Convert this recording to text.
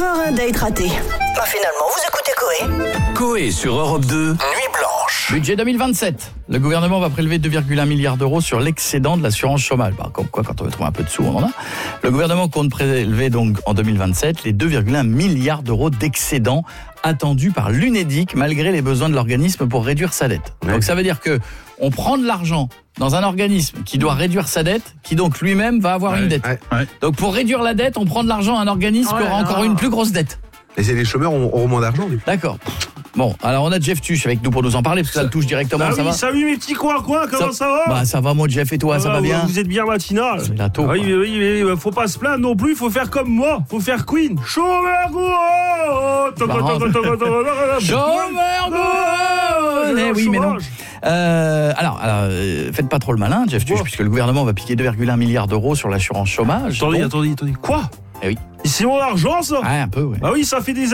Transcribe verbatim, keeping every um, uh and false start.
Encore un date raté. Bah finalement, vous écoutez Coé. Coé sur Europe deux, Nuit Blanche. Budget deux mille vingt-sept. Le gouvernement va prélever deux virgule un milliards d'euros sur l'excédent de l'assurance chômage. Bah, comme quoi, quand on veut trouver un peu de sous, on en a. Le gouvernement compte prélever donc en deux mille vingt-sept les deux virgule un milliards d'euros d'excédent attendus par l'Unédic malgré les besoins de l'organisme pour réduire sa dette. Ouais. Donc ça veut dire que on prend de l'argent dans un organisme qui doit réduire sa dette, qui donc lui-même va avoir ouais, une dette. Ouais, ouais. Donc pour réduire la dette, on prend de l'argent à un organisme ouais, qui aura non. encore une plus grosse dette. Et c'est les chômeurs auront moins d'argent du coup. D'accord. Bon, alors on a Jeff Tuch avec nous pour nous en parler, parce que ça le touche directement, bah ça oui, va salut mes petits coins, quoi, comment ça, ça va? Bah ça va moi Jeff, et toi, ça, ça va, va bien? Vous êtes bien matinal. C'est la taupe. Oui, oui, oui, oui, faut pas se plaindre non plus, faut faire comme moi, faut faire Queen. Chômeur go! Chômeur go! Eh oui, mais non. Euh, alors, alors euh, faites pas trop le malin, Jeff Tuch, puisque le gouvernement va piquer deux virgule un milliards d'euros sur l'assurance chômage. Attendez, attendez, attendez, quoi? Eh oui. C'est mon argent, ça? Ah, un peu, ouais. Ah oui, ça fait des